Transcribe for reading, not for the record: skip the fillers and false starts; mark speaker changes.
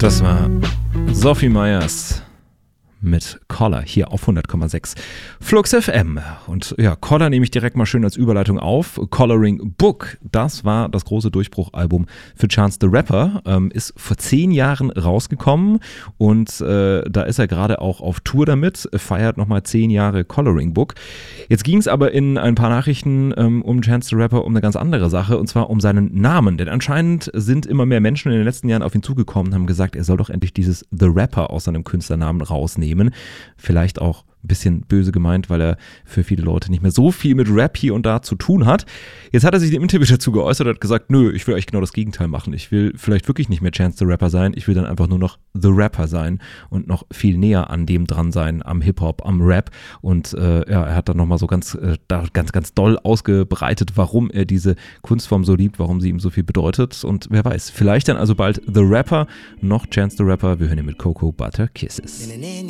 Speaker 1: Das war Sophie Myers mit Collar hier auf 100,6 Flux FM. Und ja, Collar nehme ich direkt mal schön als Überleitung auf. Collaring Book, das war das große Durchbruchalbum für Chance the Rapper. Ist vor 10 Jahren rausgekommen und da ist er gerade auch auf Tour damit, feiert nochmal 10 Jahre Collaring Book. Jetzt ging es aber in ein paar Nachrichten um Chance the Rapper um eine ganz andere Sache, und zwar um seinen Namen. Denn anscheinend sind immer mehr Menschen in den letzten Jahren auf ihn zugekommen und haben gesagt, er soll doch endlich dieses The Rapper aus seinem Künstlernamen rausnehmen. Vielleicht auch ein bisschen böse gemeint, weil er für viele Leute nicht mehr so viel mit Rap hier und da zu tun hat. Jetzt hat er sich in dem Interview dazu geäußert und hat gesagt, nö, ich will eigentlich genau das Gegenteil machen. Ich will vielleicht wirklich nicht mehr Chance the Rapper sein, ich will dann einfach nur noch The Rapper sein und noch viel näher an dem dran sein, am Hip-Hop, am Rap. Und er hat dann nochmal so ganz doll ausgebreitet, warum er diese Kunstform so liebt, warum sie ihm so viel bedeutet. Und wer weiß, vielleicht dann also bald The Rapper, noch Chance the Rapper. Wir hören ihn mit Cocoa Butter Kisses.